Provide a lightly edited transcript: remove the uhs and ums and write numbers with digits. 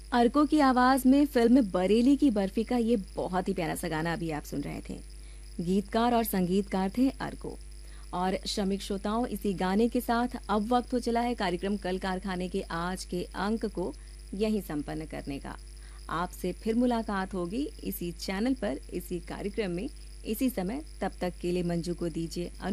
अर्को की आवाज में फिल्म बरेली की बर्फी का ये बहुत ही प्यारा सा गाना अभी आप सुन रहे थे। गीतकार और संगीतकार थे अर्को। और श्रमिक श्रोताओं, इसी गाने के साथ अब वक्त हो चला है कार्यक्रम कल कारखाने के आज के अंक को यहीं संपन्न करने का। आपसे फिर मुलाकात होगी इसी चैनल पर, इसी कार्यक्रम में, इसी समय। तब तक के लिए मंजू को दीजिए